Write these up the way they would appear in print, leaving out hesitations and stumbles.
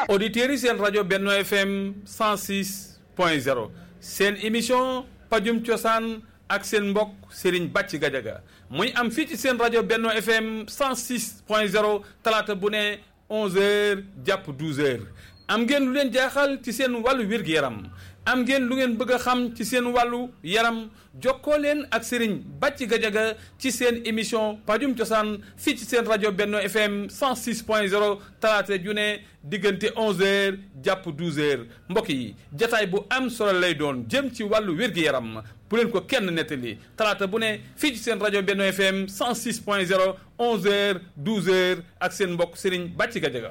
auditeurs yi seen rajo Benno FM 106.0 seen émission pajum cosaan ak seen mbokk Serigne Bàcci Gajaga muy am fii ci seen rajo Benno FM 106.0 talaata bu ne 11h jàpp 12h am ngeen lu leen jaaxal ci seen wàllu wér-gu-yaram am ngeen lu ngeen bëgg a xam ci seen wàllu yaram jokkoo leen ak Serigne Bàcci Gajaga ci seen émission pajum cosaan fii ci seen rajo Benno FM 106.0 talaata ju ne diggante 11h jàpp 12h mbokk yi jataay bu am solo lay doon jëm ci wàllu wér-gu-yaram bu leen ko kenn nettali talaata bu ne fii ci seen rajo Benno FM 106.0 11h 12h ak seen mbokk Serigne Bàcci Gajaga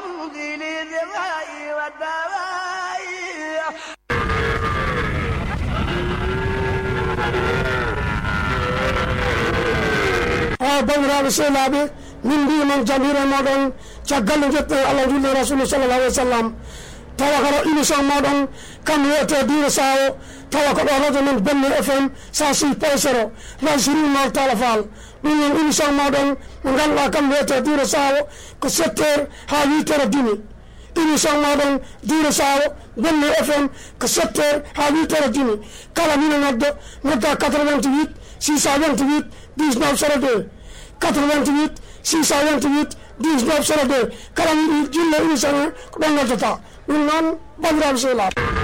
bandiraɓe sehlaɓe min mbimon jamire moɗon caggal nde jetten Allah julde rasulu sallallah alih wa sallam tawa koɗo émission moɗon kam wiyete Dina Sawo tawa koɗo radio men Benno FM 106.0 lansirinor Talla Fall ɗum non émission moɗon mo ganduɗa kam wiyete Dina Sawo ko 7h ha 8h dimi émission moɗon Dina Sawo Benno FM ko 7h ha 8h dimi kala mino nodda 88 628 19 02 88 628 19 02 kala jille émission ko ɗon noddata ɗum noon bandiraɓe sehlaɓe